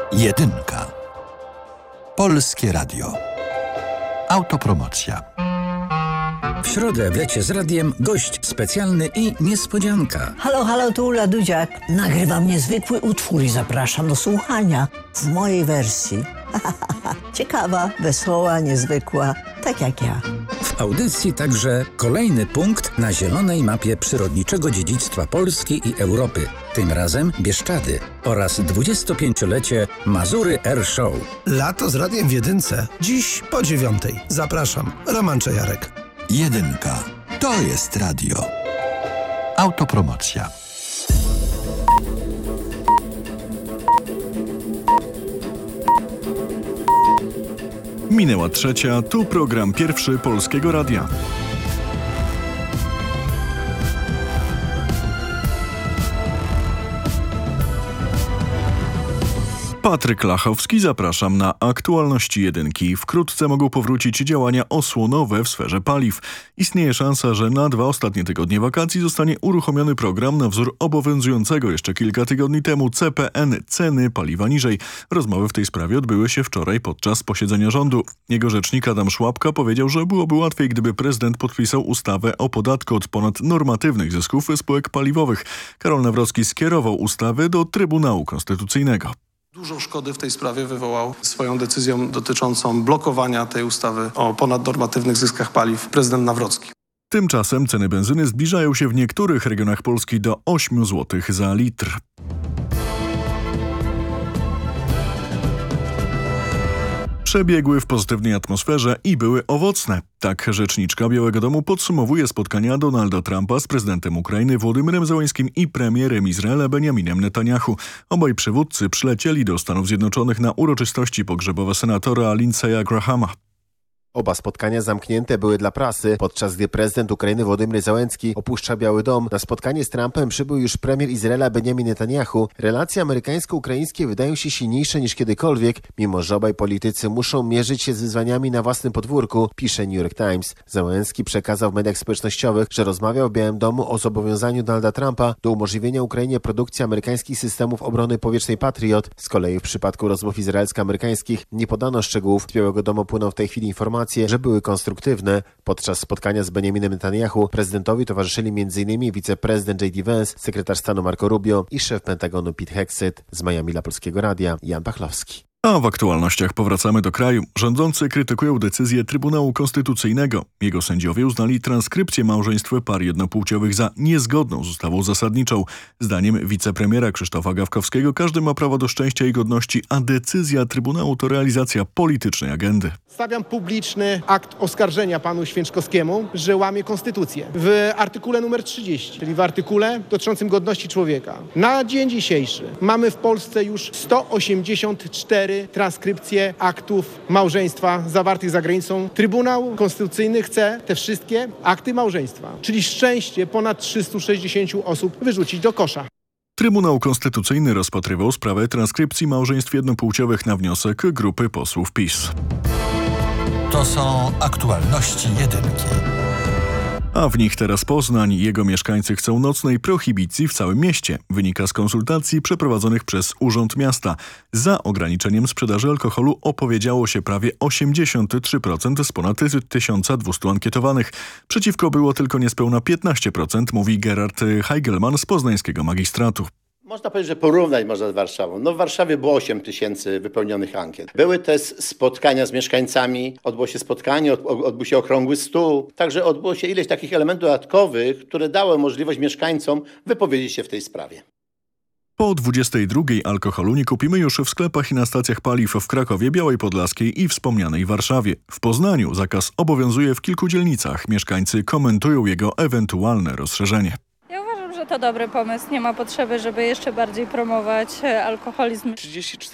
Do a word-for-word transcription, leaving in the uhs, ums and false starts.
Jedynka. Polskie Radio. Autopromocja. W środę w Lecie z Radiem gość specjalny i niespodzianka. Halo, halo, tu Ula Dudziak. Nagrywam niezwykły utwór i zapraszam do słuchania w mojej wersji. Ciekawa, wesoła, niezwykła, tak jak ja. W audycji także kolejny punkt na zielonej mapie przyrodniczego dziedzictwa Polski i Europy. Tym razem Bieszczady oraz dwudziestopięciolecie Mazury Air Show. Lato z Radiem w Jedynce. Dziś po dziewiątej. Zapraszam. Roman Czajarek. Jedynka. To jest radio. Autopromocja. Minęła trzecia, tu program pierwszy Polskiego Radia. Patryk Lachowski, zapraszam na aktualności jedynki. Wkrótce mogą powrócić działania osłonowe w sferze paliw. Istnieje szansa, że na dwa ostatnie tygodnie wakacji zostanie uruchomiony program na wzór obowiązującego jeszcze kilka tygodni temu C P N, ceny paliwa niżej. Rozmowy w tej sprawie odbyły się wczoraj podczas posiedzenia rządu. Jego rzecznik Adam Szłapka powiedział, że byłoby łatwiej, gdyby prezydent podpisał ustawę o podatku od ponadnormatywnych zysków spółek paliwowych. Karol Nawrocki skierował ustawę do Trybunału Konstytucyjnego. Dużą szkody w tej sprawie wywołał swoją decyzją dotyczącą blokowania tej ustawy o ponadnormatywnych zyskach paliw prezydent Nawrocki. Tymczasem ceny benzyny zbliżają się w niektórych regionach Polski do ośmiu złotych za litr. Przebiegły w pozytywnej atmosferze i były owocne. Tak rzeczniczka Białego Domu podsumowuje spotkania Donalda Trumpa z prezydentem Ukrainy Włodymyrem Zełeńskim i premierem Izraela Benjaminem Netanyahu. Obaj przywódcy przylecieli do Stanów Zjednoczonych na uroczystości pogrzebowe senatora Lindsey'a Grahama. Oba spotkania zamknięte były dla prasy, podczas gdy prezydent Ukrainy Włodymyr Zełeński opuszcza Biały Dom. Na spotkanie z Trumpem przybył już premier Izraela Benjamin Netanyahu. Relacje amerykańsko-ukraińskie wydają się silniejsze niż kiedykolwiek, mimo że obaj politycy muszą mierzyć się z wyzwaniami na własnym podwórku, pisze New York Times. Zełeński przekazał w mediach społecznościowych, że rozmawiał w Białym Domu o zobowiązaniu Donalda Trumpa do umożliwienia Ukrainie produkcji amerykańskich systemów obrony powietrznej Patriot. Z kolei w przypadku rozmów izraelsko-amerykańskich nie podano szczegółów. Z Białego Domu płyną w tej chwili informacje, że były konstruktywne. Podczas spotkania z Benjaminem Netanyahu prezydentowi towarzyszyli m.in. wiceprezydent J D Vance, sekretarz stanu Marco Rubio i szef Pentagonu Pete Hegseth. Z Miami dla Polskiego Radia Jan Pachlowski. A w aktualnościach powracamy do kraju. Rządzący krytykują decyzję Trybunału Konstytucyjnego. Jego sędziowie uznali transkrypcję małżeństw par jednopłciowych za niezgodną z ustawą zasadniczą. Zdaniem wicepremiera Krzysztofa Gawkowskiego każdy ma prawo do szczęścia i godności, a decyzja Trybunału to realizacja politycznej agendy. Stawiam publiczny akt oskarżenia panu Święczkowskiemu, że łamie konstytucję. W artykule numer trzydzieści, czyli w artykule dotyczącym godności człowieka. Na dzień dzisiejszy mamy w Polsce już sto osiemdziesiąt cztery transkrypcje aktów małżeństwa zawartych za granicą. Trybunał Konstytucyjny chce te wszystkie akty małżeństwa, czyli szczęście ponad trzystu sześćdziesięciu osób, wyrzucić do kosza. Trybunał Konstytucyjny rozpatrywał sprawę transkrypcji małżeństw jednopłciowych na wniosek grupy posłów PiS. To są aktualności jedynki. A w nich teraz Poznań. Jego mieszkańcy chcą nocnej prohibicji w całym mieście. Wynika z konsultacji przeprowadzonych przez Urząd Miasta. Za ograniczeniem sprzedaży alkoholu opowiedziało się prawie osiemdziesiąt trzy procent z ponad tysiąc dwieście ankietowanych. Przeciwko było tylko niespełna piętnaście procent, mówi Gerard Heigelman z poznańskiego magistratu. Można powiedzieć, że porównać można z Warszawą. No w Warszawie było osiem tysięcy wypełnionych ankiet. Były też spotkania z mieszkańcami, odbyło się spotkanie, odbył się okrągły stół. Także odbyło się ileś takich elementów dodatkowych, które dały możliwość mieszkańcom wypowiedzieć się w tej sprawie. Po dwudziestej drugiej alkoholu nie kupimy już w sklepach i na stacjach paliw w Krakowie, Białej Podlaskiej i wspomnianej Warszawie. W Poznaniu zakaz obowiązuje w kilku dzielnicach. Mieszkańcy komentują jego ewentualne rozszerzenie. To dobry pomysł, nie ma potrzeby, żeby jeszcze bardziej promować alkoholizm. trzydzieści cztery